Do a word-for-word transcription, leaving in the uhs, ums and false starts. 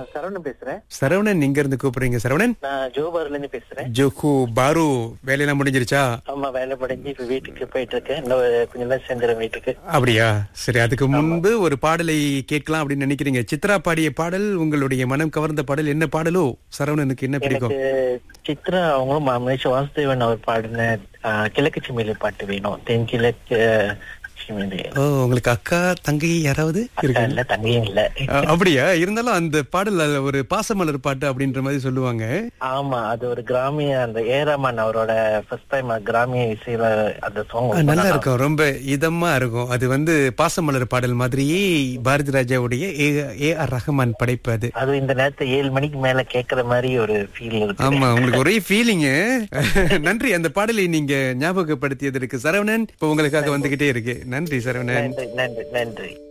சரவணன் பேசுறேன். சரவணன் எங்க இருந்து கூப்பிடுறீங்க சரவணன்? நான் ஜோபார்ல இருந்து பேசுறேன். ஜோஹு பாரு வேலையெல்லாம் முடிஞ்சிருச்சா? ஆமா, வேலை முடிஞ்சு இப்ப வீட்டுக்கு போயிட்டு இருக்கேன். இன்னும் கொஞ்ச நேரம் சேர்ந்துடும் வீட்டுக்கு. அப்படியா? சரி, அதுக்கு முன்பு ஒரு பாடலை கேட்கலாம் அப்படின்னு நினைக்கிறீங்க. சித்ரா பாடிய பாடல் உங்களுடைய மனம் கவர்ந்த பாடல் என்ன பாடலோ? சரவணனுக்கு என்ன பிடிக்கும்? எனக்கு சித்ரா அவங்களும் மலேசிய வாசுதேவன் அவர் பாடின ஆஹ், கிழக்கு சிமிலி பாட்டு வேணும். தென் கிழக்கு சிமிலி. ஓ, உங்களுக்கு அக்கா தங்கை யாராவது அக்கா இருக்கு? இல்ல, தங்கையும் இல்ல. அஹ், அப்படியா? இருந்தாலும் அந்த பாடல் அதுல ஒரு பாசமலர் பாட்டு அப்படின்ற மாதிரி சொல்லுவாங்க. ஆமா, அது ஒரு கிராமிய, அந்த ஏராமன் அவரோட ஃபர்ஸ்ட் டைம் கிராமிய இசையில அந்த சாங் அஹ், நல்லா இருக்கும், ரொம்ப இதமா இருக்கும். அது வந்து பாசமலர் பாடல் மாதிரியே பாரதி ராஜாவுடைய ஏ ஆர் ரஹ்மான் படைப்பு அது. அது இந்த நேரத்தை ஏழு மணிக்கு மேல கேக்குற மாதிரி ஒரு ஃபீல் இருக்கு. ஆமா, உங்களுக்கு ஒரே ஃபீலிங். நன்றி, அந்த பாடலை நீங்க ஞாபகப்படுத்தியதற்கு சரவணன். இப்ப உங்களுக்காக வந்துகிட்டே இருக்கு. நன்றி சரவணன். நன்றி நன்றி நன்றி.